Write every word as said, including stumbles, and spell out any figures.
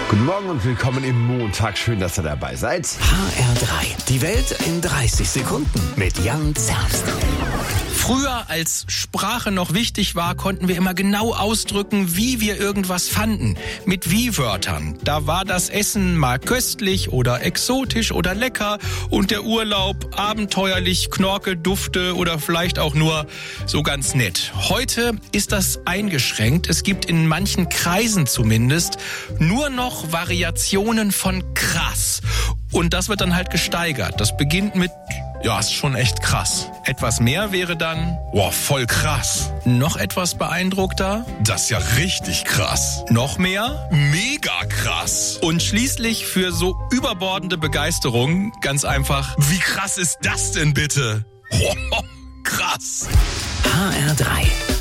Guten Morgen und willkommen im Montag. Schön, dass ihr dabei seid. H R drei. Die Welt in dreißig Sekunden mit Jan Zerbst. Früher, als Sprache noch wichtig war, konnten wir immer genau ausdrücken, wie wir irgendwas fanden. Mit Wie-Wörtern. Da war das Essen mal köstlich oder exotisch oder lecker und der Urlaub abenteuerlich, Knorke, Dufte oder vielleicht auch nur so ganz nett. Heute ist das eingeschränkt. Es gibt in manchen Kreisen zumindest nur noch Variationen von krass. Und das wird dann halt gesteigert. Das beginnt mit, ja, ist schon echt krass. Etwas mehr wäre dann, boah, voll krass. Noch etwas beeindruckter. Das ist ja richtig krass. Noch mehr. Mega krass. Und schließlich für so überbordende Begeisterung ganz einfach, wie krass ist das denn bitte? Krass. H R drei.